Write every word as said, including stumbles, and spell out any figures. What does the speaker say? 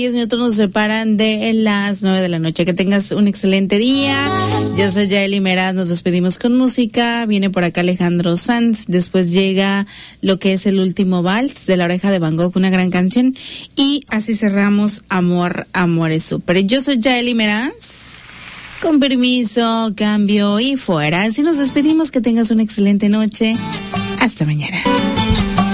diez minutos nos separan de las nueve de la noche. Que tengas un excelente día. Yo soy Yaeli Meraz, nos despedimos con música. Viene por acá Alejandro Sanz. Después llega lo que es el último vals de La Oreja de Van Gogh, una gran canción. Y así cerramos Amor, Amor es Súper. Yo soy Yaeli Meraz. Con permiso, cambio y fuera. Así nos despedimos. Que tengas una excelente noche. Hasta mañana.